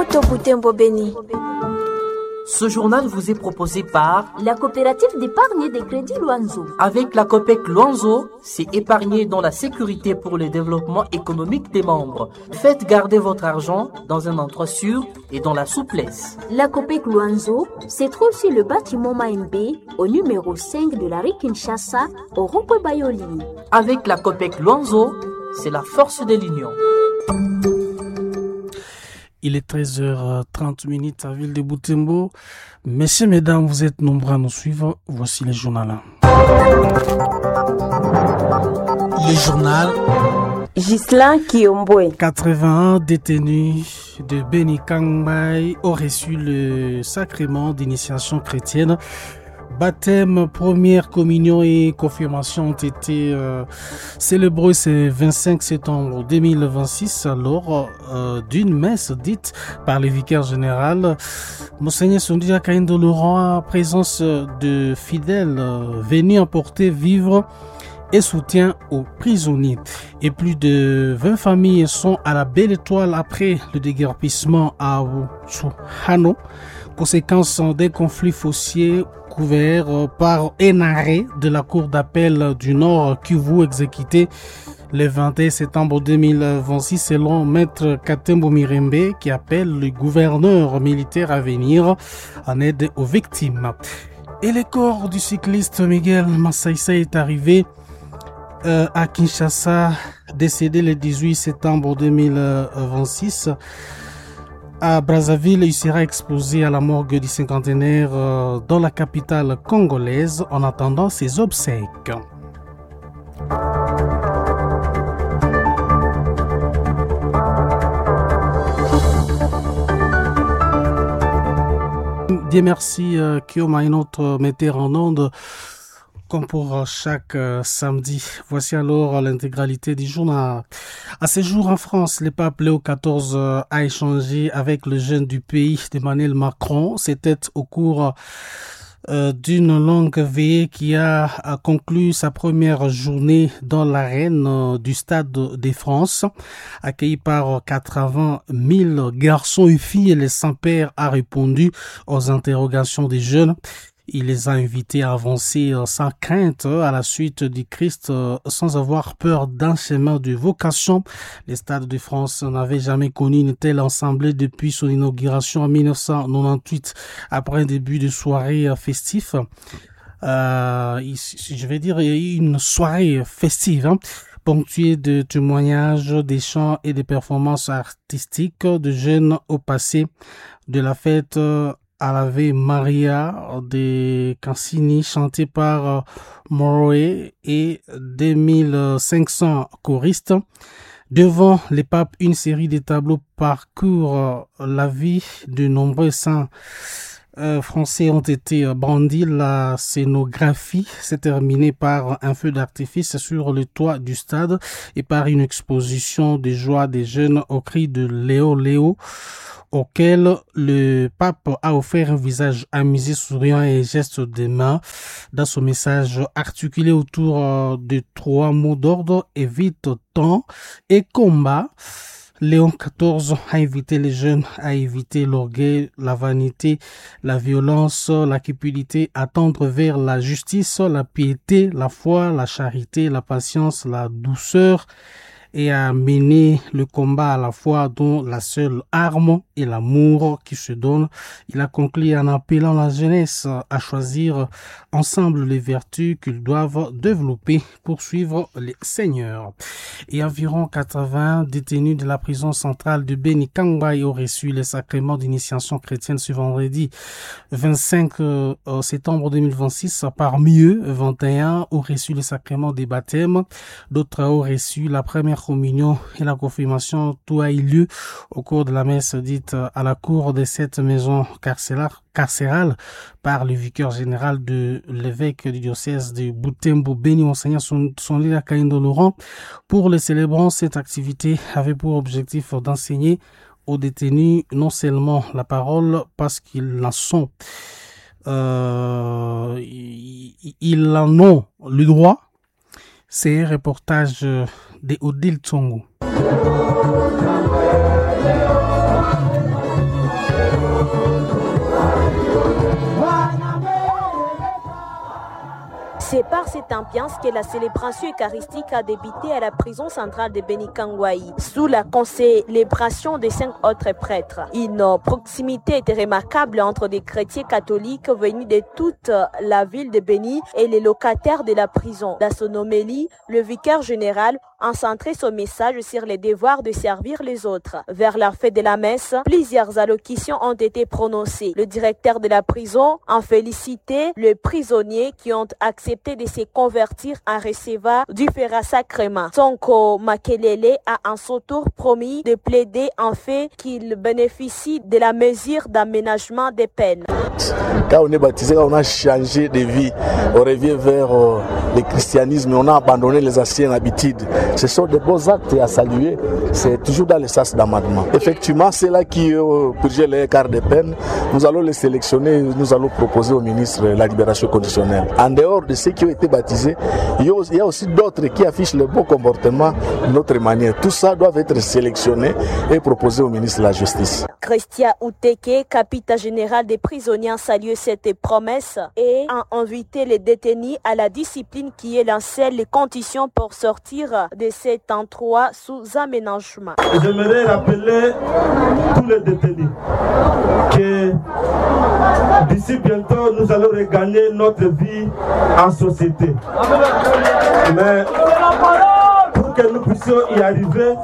Moto Butembo Beni. Ce journal vous est proposé par la coopérative d'épargne et de crédit Luanzo. Avec la COPEC Luanzo, c'est épargner dans la sécurité pour le développement économique des membres. Faites garder votre argent dans un endroit sûr et dans la souplesse. La COPEC Luanzo se trouve sur le bâtiment Maembe, au numéro 5 de la rue Kinshasa, au rond-point Bayoli. Avec la COPEC Luanzo, c'est la force de l'union. Il est 13h30 à Ville de Butembo. Messieurs, mesdames, vous êtes nombreux à nous suivre. Voici les journaux. Le journal. Ghislain Kiombwe. 81 détenus de Beni Kangbai ont reçu le sacrement d'initiation chrétienne. Baptême, première communion et confirmation ont été célébrés ce 25 septembre 2026 lors d'une messe dite par le vicaire général Monseigneur Sondia Kaindo Laurent, en présence de fidèles venus apporter vivres et soutien aux prisonniers. Et plus de 20 familles sont à la Belle Étoile après le déguerpissement à Wutsuhano, conséquence des conflits fonciers couverts par un arrêt de la Cour d'appel du Nord Kivu exécuté le 21 septembre 2026 selon Maître Katembo Mirembe qui appelle le gouverneur militaire à venir en aide aux victimes. Et le corps du cycliste Miguel Massaïsa est arrivé à Kinshasa, décédé le 18 septembre 2026. À Brazzaville, il sera exposé à la morgue du cinquantenaire dans la capitale congolaise en attendant ses obsèques. Bien merci Kioma et notre metteur en onde. Comme pour chaque samedi, voici alors l'intégralité du journal. À ce jour en France, le pape Léo XIV a échangé avec le jeune du pays d'Emmanuel Macron. C'était au cours d'une longue veillée qui a conclu sa première journée dans l'arène du Stade de France. Accueilli par 80 000 garçons et filles, le Saint-Père a répondu aux interrogations des jeunes. Il les a invités à avancer sans crainte à la suite du Christ, sans avoir peur d'un chemin de vocation. Le Stade de France n'avait jamais connu une telle assemblée depuis son inauguration en 1998, après un début de soirée festif. Je vais dire une soirée festive, ponctuée de témoignages, des chants et des performances artistiques de jeunes au passé, de la fête à l'Ave Maria de Cancini chanté par Moroé et 2500 choristes. Devant les papes, une série de tableaux parcourent la vie de nombreux saints français ont été brandis. La scénographie s'est terminée par un feu d'artifice sur le toit du stade et par une exposition de joie des jeunes au cri de Léo Léo, auquel le pape a offert un visage amusé, souriant et geste de main. Dans son message articulé autour de 3 mots d'ordre: évite, temps et combat, Léon XIV a invité les jeunes à éviter l'orgueil, la vanité, la violence, la cupidité, à tendre vers la justice, la piété, la foi, la charité, la patience, la douceur, et à mener le combat à la fois dont la seule arme est l'amour qui se donne. Il a conclu en appelant la jeunesse à choisir ensemble les vertus qu'ils doivent développer pour suivre les seigneurs. Et environ 80 détenus de la prison centrale de Beni Kangbai ont reçu les sacrements d'initiation chrétienne ce vendredi 25 septembre 2026. Parmi eux, 21 ont reçu le sacrement des baptêmes. D'autres ont reçu la première communion et la confirmation. Tout a eu lieu au cours de la messe dite à la cour de cette maison carcérale par le vicaire général de l'évêque du diocèse de Butembo Beni, Monseigneur Sondia Kaindo Laurent. Pour les célébrants, cette activité avait pour objectif d'enseigner aux détenus non seulement la parole parce qu'ils en sont, ils en ont le droit. C'est un reportage de Odile Tsongo. par cette ambiance que la célébration eucharistique a débuté à la prison centrale de Beni-Kangwaï, sous la célébration de 5 autres prêtres. Une proximité était remarquable entre des chrétiens catholiques venus de toute la ville de Beni et les locataires de la prison. Dans son homélie, le vicaire général a centré son message sur les devoirs de servir les autres. Vers la fin de la messe, plusieurs allocutions ont été prononcées. Le directeur de la prison a félicité les prisonniers qui ont accepté de se convertir en recevant du Ferra-Sacrement. Sonko Makelele a en son tour promis de plaider en fait qu'il bénéficie de la mesure d'aménagement des peines. Quand on est baptisé, on a changé de vie. On revient vers le christianisme, on a abandonné les anciennes habitudes. Ce sont des beaux actes à saluer. C'est toujours dans le sens d'amendement. Effectivement, c'est là qui purgeait les écarts de peine. Nous allons les sélectionner, nous allons proposer au ministre la libération conditionnelle. En dehors de ceux qui ont été baptisés, il y a aussi d'autres qui affichent le bon comportement d'une autre manière. Tout ça doit être sélectionné et proposé au ministre de la Justice. Christian Outeke, capitaine général des prisonniers, a salué cette promesse et a invité les détenus à la discipline qui est la seule condition pour sortir de cet endroit sous aménagement. J'aimerais rappeler tous les détenus que d'ici bientôt nous allons regagner notre vie en société. Mais pour que nous puissions y arriver,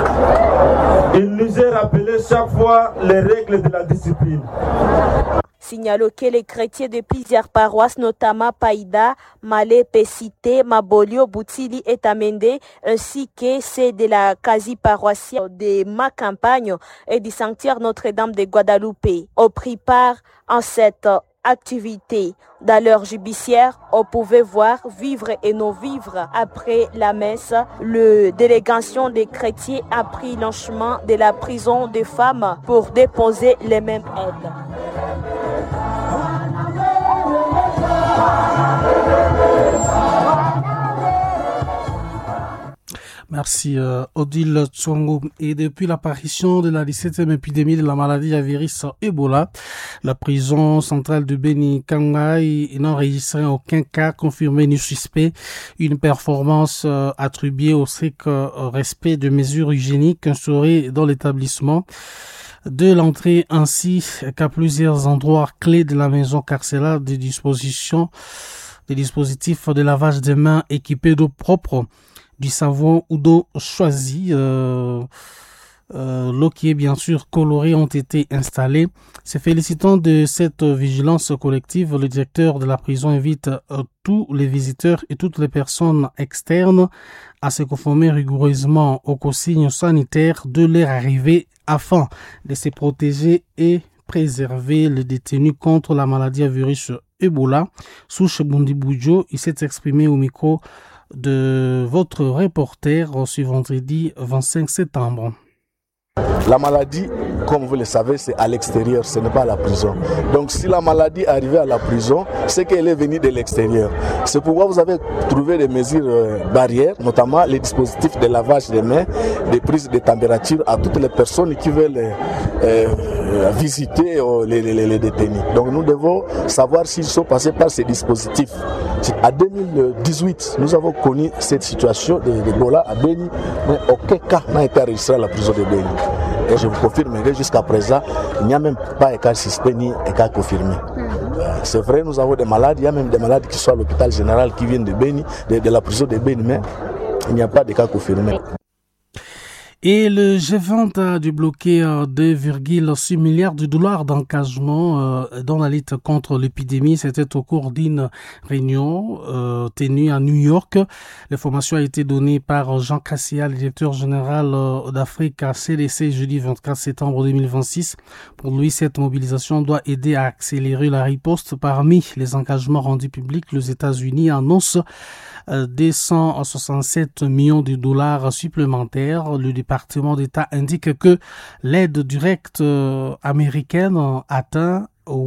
il nous est rappelé chaque fois les règles de la discipline. Signalons que les chrétiens de plusieurs paroisses, notamment Païda, Malé, Pesité, Mabolio, Boutili et Tamende, ainsi que ceux de la quasi-paroissiale de ma campagne et du sanctuaire Notre-Dame de Guadeloupe, ont pris part en cette activité. Dans leur judiciaire, on pouvait voir vivre et non-vivre. Après la messe, la délégation des chrétiens a pris le chemin de la prison des femmes pour déposer les mêmes aides. Merci Odile Tsongo. Et depuis l'apparition de la 17e épidémie de la maladie à virus Ebola, la prison centrale de Beni-Kangwaï n'a enregistré aucun cas confirmé ni suspect. Une performance attribuée au strict respect de mesures hygiéniques instaurées dans l'établissement. De l'entrée ainsi qu'à plusieurs endroits clés de la maison carcérale des dispositifs de lavage des mains équipés d'eau propre, du savon ou d'eau choisie, l'eau qui est bien sûr colorée ont été installées. Se félicitant de cette vigilance collective, le directeur de la prison invite tous les visiteurs et toutes les personnes externes à se conformer rigoureusement aux consignes sanitaires de leur arrivée afin de se protéger et préserver les détenus contre la maladie à virus Ebola. Souche Bundiboujo, il s'est exprimé au micro de votre reporter ce vendredi 25 septembre. La maladie, comme vous le savez, c'est à l'extérieur, ce n'est pas à la prison. Donc si la maladie arrivait à la prison, c'est qu'elle est venue de l'extérieur. C'est pourquoi vous avez trouvé des mesures barrières, notamment les dispositifs de lavage des mains, des prises de température à toutes les personnes qui veulent visiter les détenus. Donc nous devons savoir s'ils sont passés par ces dispositifs. En 2018, nous avons connu cette situation d'Ebola à Beni, mais aucun cas n'a été enregistré à la prison de Beni. Et je vous confirme que jusqu'à présent, il n'y a même pas de cas suspect ni de cas confirmé. C'est vrai, nous avons des malades, il y a même des malades qui sont à l'hôpital général qui viennent de Beni, de la prison de Beni, mais il n'y a pas de cas confirmés. Et le G20 a débloqué 2,6 milliards de dollars d'engagement dans la lutte contre l'épidémie. C'était au cours d'une réunion tenue à New York. L'information a été donnée par Jean Cassia, le directeur général d'Afrique à CDC, jeudi 24 septembre 2026. Pour lui, cette mobilisation doit aider à accélérer la riposte. Parmi les engagements rendus publics, les États-Unis annoncent des 167 millions de dollars supplémentaires. Le département d'État indique que l'aide directe américaine atteint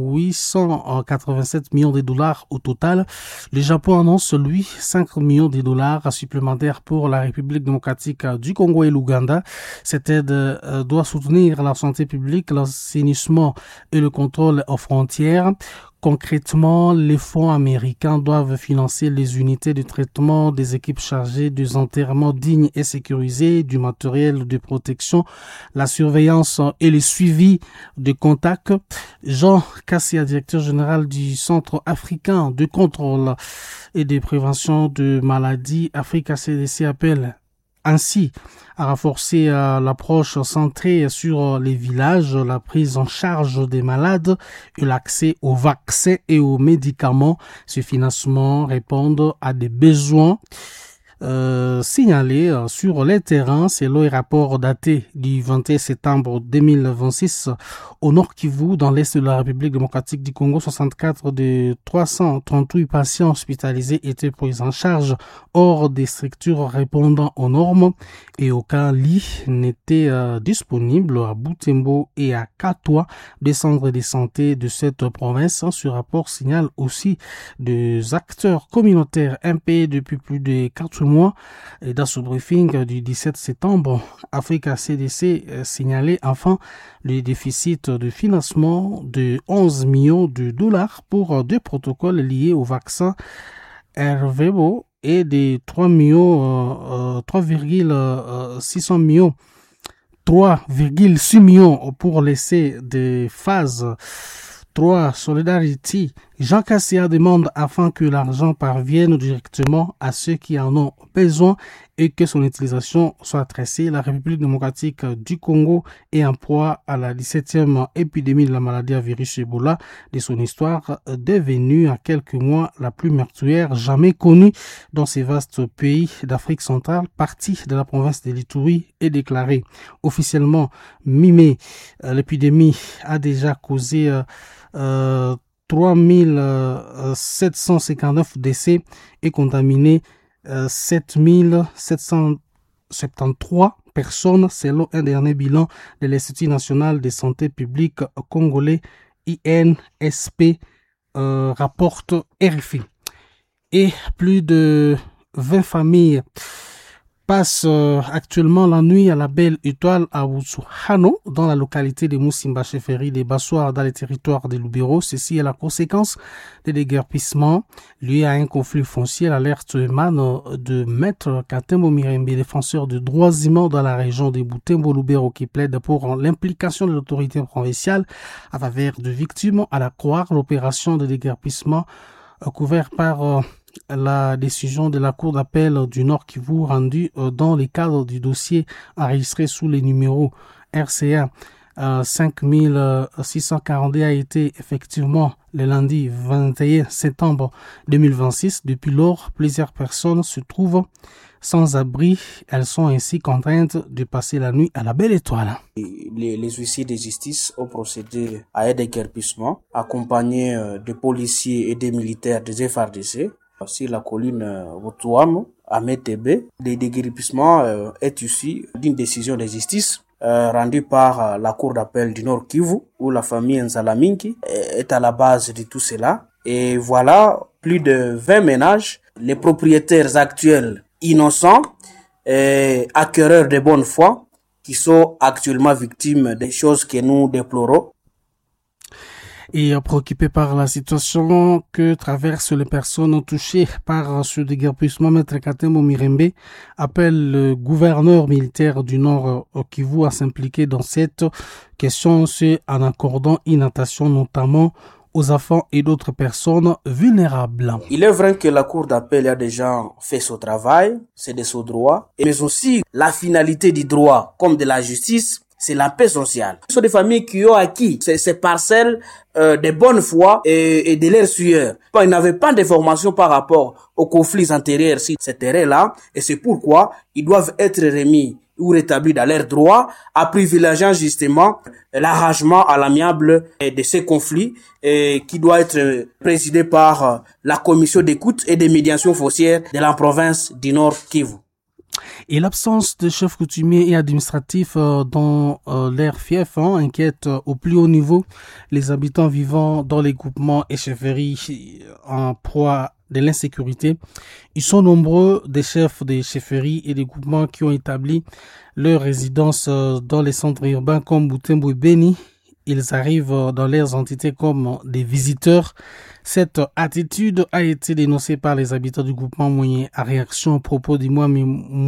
887 millions de dollars au total. Le Japon annonce, lui, 5 millions de dollars supplémentaires pour la République démocratique du Congo et l'Ouganda. Cette aide doit soutenir la santé publique, l'assainissement et le contrôle aux frontières. concrètement, les fonds américains doivent financer les unités de traitement des équipes chargées des enterrements dignes et sécurisés, du matériel de protection, la surveillance et le suivi de contacts. Jean Kassia, directeur général du Centre africain de contrôle et de prévention de maladies, Africa CDC, appelle ainsi à renforcer l'approche centrée sur les villages, la prise en charge des malades et l'accès aux vaccins et aux médicaments. Ce financement répond à des besoins signalés sur les terrains. C'est le rapport daté du 21 septembre 2026 au Nord Kivu, dans l'Est de la République démocratique du Congo. 64 de 338 patients hospitalisés étaient pris en charge hors des structures répondant aux normes et aucun lit n'était disponible à Butembo et à Katwa, des centres de santé de cette province. Ce rapport signale aussi des acteurs communautaires impliqués depuis plus de 4 mois. Et dans ce briefing du 17 septembre, Africa CDC signalait enfin le déficit de financement de 11 millions de dollars pour des protocoles liés au vaccin RVBO et de 3,6 millions pour l'essai de phase 3 Solidarity. Jean Kassia demande afin que l'argent parvienne directement à ceux qui en ont besoin et que son utilisation soit tracée. La République démocratique du Congo est en proie à la 17e épidémie de la maladie à virus Ebola de son histoire, devenue en quelques mois la plus meurtrière jamais connue dans ces vastes pays d'Afrique centrale. Partie de la province de l'Ituri est déclarée officiellement mi-mai. L'épidémie a déjà causé 3759 décès et contaminé 7773 personnes selon un dernier bilan de l'Institut national de santé publique congolais INSP, rapporte RFI. Et plus de 20 familles passent actuellement la nuit à la Belle Étoile à Wutsuhano, dans la localité de Moussimba Chefferie des Bassoirs, dans les territoires de Lubero. Ceci est la conséquence des déguerpissements liés à un conflit foncier. L'alerte émane de Maître Katembo Mirembe, défenseur de droits humains dans la région de Butembo-Lubero, qui plaide pour l'implication de l'autorité provinciale à faveur de victimes. À la croire, l'opération de déguerpissement couverte par la décision de la Cour d'appel du Nord Kivu rendue dans le cadre du dossier enregistré sous les numéros RCA 5642 a été effectivement le lundi 21 septembre 2026. Depuis lors, plusieurs personnes se trouvent sans abri. Elles sont ainsi contraintes de passer la nuit à la Belle Étoile. Les huissiers de justice ont procédé à un déguerpissement accompagnés de policiers et des militaires des FARDC sur la colline Wotuamo à Metebe. Le déguerpissement est issu d'une décision de justice rendue par la Cour d'appel du Nord Kivu, où la famille Nzalaminki est à la base de tout cela. Et voilà, plus de 20 ménages, les propriétaires actuels innocents et acquéreurs de bonne foi, qui sont actuellement victimes des choses que nous déplorons. Et préoccupé par la situation que traversent les personnes touchées par ce déguerpissement, Maître Katembo Mirembe appelle le gouverneur militaire du Nord Kivu à s'impliquer dans cette question, c'est en accordant une attention notamment aux enfants et d'autres personnes vulnérables. Il est vrai que la Cour d'appel a déjà fait son travail, c'est de son droit, mais aussi la finalité du droit comme de la justice, c'est la paix sociale. Ce sont des familles qui ont acquis ces parcelles de bonne foi et de leur sueur. Ils n'avaient pas d'informations par rapport aux conflits antérieurs sur ces terrains-là, et c'est pourquoi ils doivent être remis ou rétablis dans leurs droits, à privilégiant justement l'arrangement à l'amiable de ces conflits, qui doit être présidé par la commission d'écoute et de médiation foncière de la province du Nord Kivu. Et l'absence de chefs coutumiers et administratifs dans leur fief inquiète au plus haut niveau les habitants vivant dans les groupements et chefferies en proie de l'insécurité. Ils sont nombreux des chefs des chefferies et des groupements qui ont établi leur résidence dans les centres urbains comme Butembo et Beni. ils arrivent dans leurs entités comme des visiteurs. Cette attitude a été dénoncée par les habitants du groupement Moyen à réaction aux propos du mois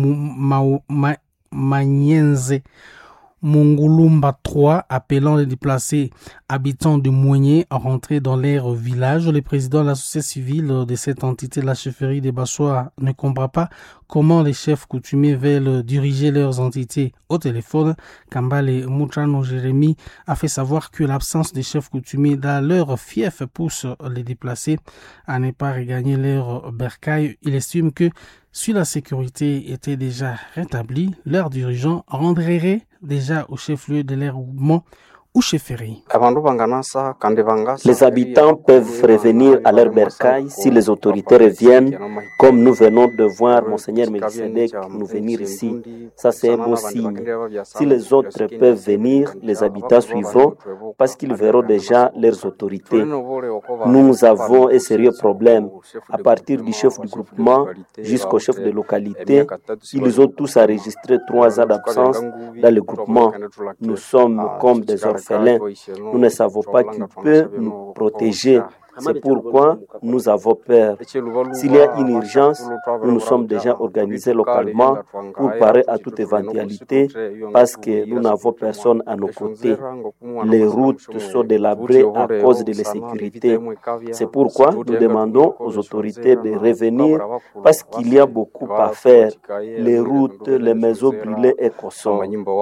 Manienze Mongulumba 3, appelant les déplacés habitants de Moigné à rentrer dans leur village. Le président de la société civile de cette entité, la chefferie des Bassois, ne comprend pas comment les chefs coutumiers veulent diriger leurs entités. Au téléphone, Kambale Moutrano Jérémy a fait savoir que l'absence des chefs coutumiers dans leur fief pousse les déplacés à ne pas regagner leur bercail. Il estime que si la sécurité était déjà rétablie, leurs dirigeants rendraient déjà au chef-lieu de leur groupement ou chefferie. Les habitants peuvent revenir à leur bercail si les autorités reviennent, comme nous venons de voir Monseigneur Melchisedec nous venir ici. Ça, c'est un beau signe. Si les autres peuvent venir, les habitants suivront parce qu'ils verront déjà leurs autorités. Nous avons un sérieux problème. À partir du chef du groupement jusqu'au chef de localité, ils ont tous enregistré 3 ans d'absence dans le groupement. Nous sommes comme des orphelins. Nous ne savons pas qui peut nous protéger. C'est pourquoi nous avons peur. S'il y a une urgence, nous nous sommes déjà organisés localement pour parer à toute éventualité parce que nous n'avons personne à nos côtés. Les routes sont délabrées à cause de l'insécurité. C'est pourquoi nous demandons aux autorités de revenir parce qu'il y a beaucoup à faire. Les routes, les maisons brûlées et consommées.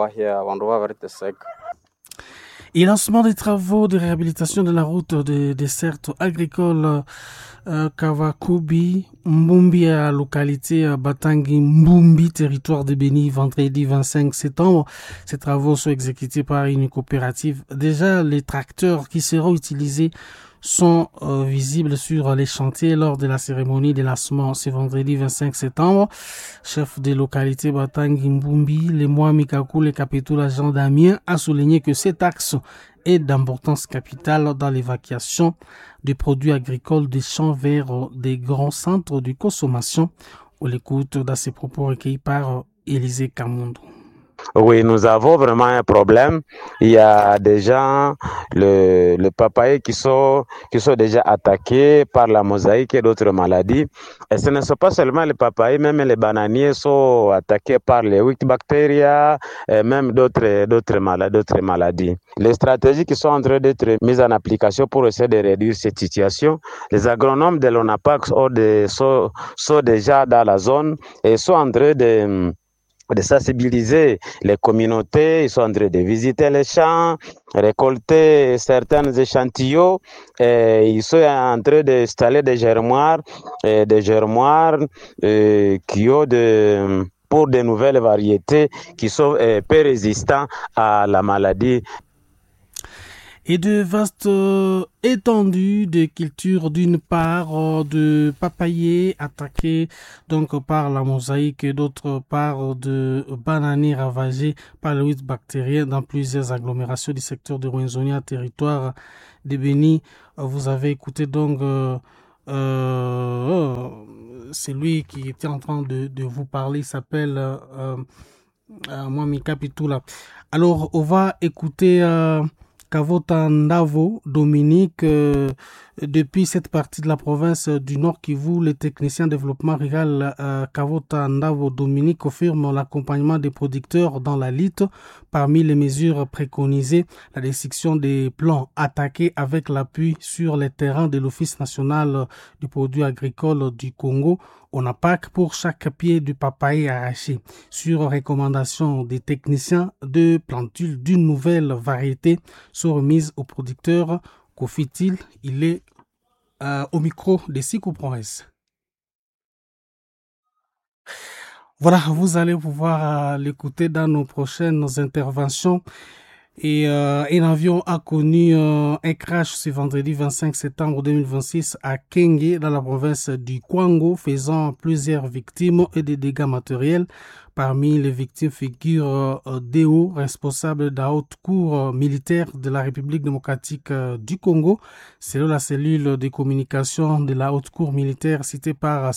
Et lancement des travaux de réhabilitation de la route des dessertes agricoles Kavakubi, Mbumbi à localité Batangi, Mbumbi, territoire de Béni, vendredi 25 septembre. Ces travaux sont exécutés par une coopérative. Déjà, les tracteurs qui seront utilisés sont visibles sur les chantiers lors de la cérémonie de lancement ce vendredi 25 septembre. Chef des localités Batangi Mbumbi, les mois Mikakou, le capitule Jean Damien a souligné que cet axe est d'importance capitale dans l'évacuation des produits agricoles des champs vers des grands centres de consommation. On l'écoute dans ses propos recueillis par Élisée Kamoundou. Oui, nous avons vraiment un problème. Il y a des gens, le papaye qui sont déjà attaqués par la mosaïque et d'autres maladies. Et ce ne sont pas seulement les papayes, même les bananiers sont attaqués par les Wickbacteria et même d'autres maladies. Les stratégies qui sont en train d'être mises en application pour essayer de réduire cette situation, les agronomes de l'ONAPAC sont déjà dans la zone et sont en train de sensibiliser les communautés, ils sont en train de visiter les champs, récolter certains échantillons, et ils sont en train d'installer des germoirs qui ont pour de nouvelles variétés qui sont peu résistants à la maladie. Et de vastes étendues de culture, d'une part de papayers attaqués donc par la mosaïque et d'autre part de bananiers ravagés par le virus bactérien dans plusieurs agglomérations du secteur de Rwenzori, territoire de Béni. Vous avez écouté donc celui qui était en train de vous parler, il s'appelle Mwami Kapitula. Alors on va écouter Kavota Ndavo Dominique, depuis cette partie de la province du Nord Kivu, le technicien développement rural Kavota Ndavo Dominique confirme l'accompagnement des producteurs dans la lutte. Parmi les mesures préconisées, la destruction des plants attaqués avec l'appui sur les terrains de l'Office national du produit agricole du Congo, ONAPAC, pour chaque pied du papaye arraché. Sur recommandation des techniciens, de plantules d'une nouvelle variété sont remises aux producteurs. Qu'au fait-il? Il est au micro de Sikou Promesse. Voilà, vous allez pouvoir l'écouter dans nos prochaines interventions. Et un avion a connu un crash ce vendredi 25 septembre 2026 à Kenge, dans la province du Kwango, faisant plusieurs victimes et des dégâts matériels. Parmi les victimes figure Deo, responsable de la haute cour militaire de la République démocratique du Congo. Selon la cellule de communication de la haute cour militaire citée par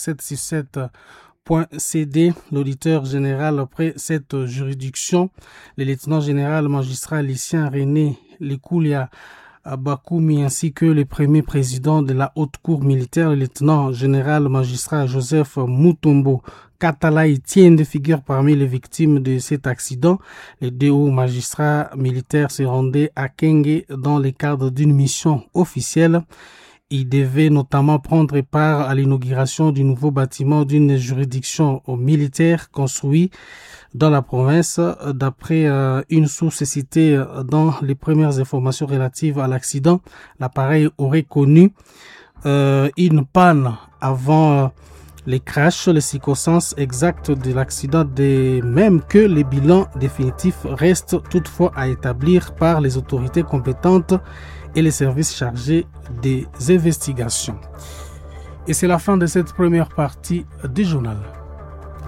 767.cd, l'auditeur général après cette juridiction, le lieutenant général magistrat Lucien René Likulia Bakoumi ainsi que le premier président de la haute cour militaire, le lieutenant général magistrat Joseph Mutombo Katalaï tiennent de figure parmi les victimes de cet accident. Les deux hauts magistrats militaires se rendaient à Kenge dans le cadre d'une mission officielle. Ils devaient notamment prendre part à l'inauguration du nouveau bâtiment d'une juridiction militaire construit dans la province. D'après une source citée dans les premières informations relatives à l'accident, l'appareil aurait connu une panne avant les crashs. Les circonstances exactes de l'accident, de même que les bilans définitifs, restent toutefois à établir par les autorités compétentes et les services chargés des investigations. Et c'est la fin de cette première partie du journal.